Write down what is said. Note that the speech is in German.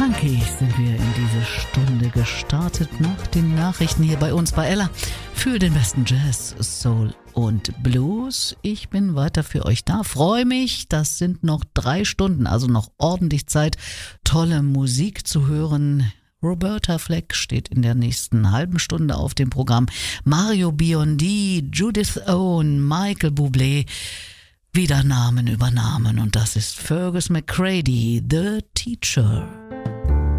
Funky sind wir in diese Stunde gestartet nach den Nachrichten hier bei uns bei Ella für den besten Jazz, Soul und Blues. Ich bin weiter für euch da, freue mich, das sind noch 3 Stunden, also noch ordentlich Zeit, tolle Musik zu hören. Roberta Fleck steht in der nächsten halben Stunde auf dem Programm. Mario Biondi, Judith Owen, Michael Bublé, wieder Namen über Namen und das ist Fergus McCready, The Teacher.